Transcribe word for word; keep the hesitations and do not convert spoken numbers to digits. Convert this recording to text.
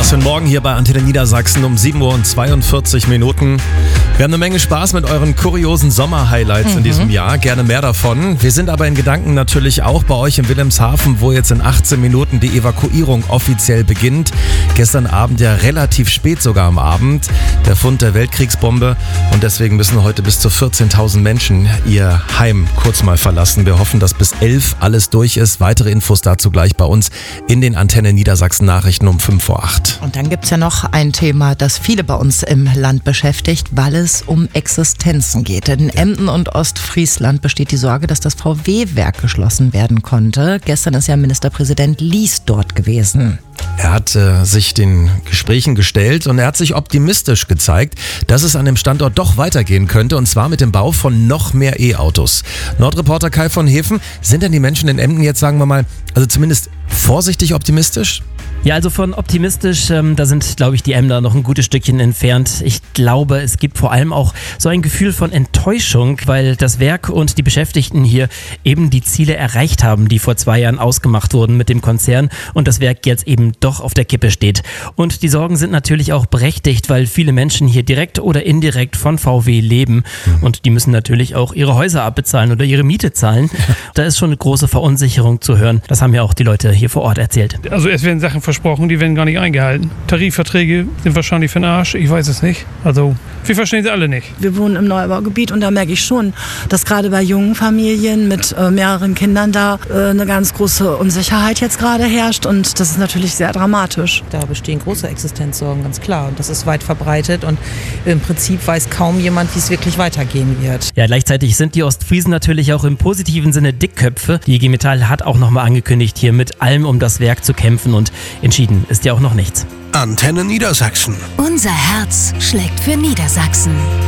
Schönen Morgen hier bei Antenne Niedersachsen um sieben Uhr und zweiundvierzig Minuten. Wir haben eine Menge Spaß mit euren kuriosen Sommer-Highlights mhm. in diesem Jahr. Gerne mehr davon. Wir sind aber in Gedanken natürlich auch bei euch in Wilhelmshaven, wo jetzt in achtzehn Minuten die Evakuierung offiziell beginnt. Gestern Abend ja relativ spät sogar am Abend. Der Fund der Weltkriegsbombe. Und deswegen müssen heute bis zu vierzehntausend Menschen ihr Heim kurz mal verlassen. Wir hoffen, dass bis elf alles durch ist. Weitere Infos dazu gleich bei uns in den Antenne Niedersachsen Nachrichten um fünf vor acht. Und dann gibt es ja noch ein Thema, das viele bei uns im Land beschäftigt, weil es um Existenzen geht. In Emden und Ostfriesland besteht die Sorge, dass das V W-Werk geschlossen werden konnte. Gestern ist ja Ministerpräsident Lies dort gewesen. Er hat äh, sich den Gesprächen gestellt und er hat sich optimistisch gezeigt, dass es an dem Standort doch weitergehen könnte, und zwar mit dem Bau von noch mehr E-Autos. Nordreporter Kai von Hefen, sind denn die Menschen in Emden jetzt, sagen wir mal, also zumindest vorsichtig optimistisch? Ja, also von optimistisch, ähm, da sind, glaube ich, die Emder noch ein gutes Stückchen entfernt. Ich glaube, es gibt vor allem auch so ein Gefühl von Enttäuschung, weil das Werk und die Beschäftigten hier eben die Ziele erreicht haben, die vor zwei Jahren ausgemacht wurden mit dem Konzern, und das Werk jetzt eben doch auf der Kippe steht. Und die Sorgen sind natürlich auch berechtigt, weil viele Menschen hier direkt oder indirekt von V W leben, mhm. und die müssen natürlich auch ihre Häuser abbezahlen oder ihre Miete zahlen. Da ist schon eine große Verunsicherung zu hören. Das haben ja auch die Leute hier vor Ort erzählt. Also es werden Sachen versprochen, die werden gar nicht eingehalten. Tarifverträge sind wahrscheinlich für den Arsch, ich weiß es nicht. Also wir verstehen sie alle nicht. Wir wohnen im Neubaugebiet und da merke ich schon, dass gerade bei jungen Familien mit äh, mehreren Kindern da äh, eine ganz große Unsicherheit jetzt gerade herrscht, und das ist natürlich sehr dramatisch. Da bestehen große Existenzsorgen, ganz klar, und das ist weit verbreitet und im Prinzip weiß kaum jemand, wie es wirklich weitergehen wird. Ja, gleichzeitig sind die Ostfriesen natürlich auch im positiven Sinne Dickköpfe. Die I G Metall hat auch nochmal angekündigt, hier mit allem um das Werk zu kämpfen, und entschieden ist ja auch noch nichts. Antenne Niedersachsen. Unser Herz schlägt für Niedersachsen.